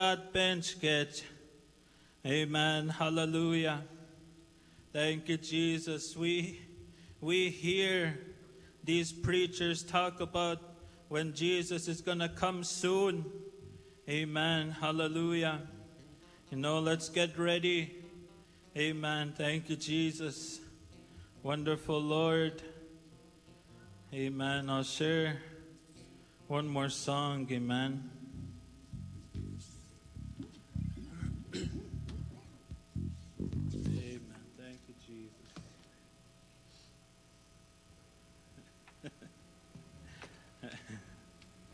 bench get. Amen. Hallelujah. Thank you, Jesus. We hear these preachers talk about when Jesus is going to come soon. Amen. Hallelujah. Let's get ready. Amen. Thank you, Jesus. Wonderful Lord. Amen. I'll share one more song. Amen.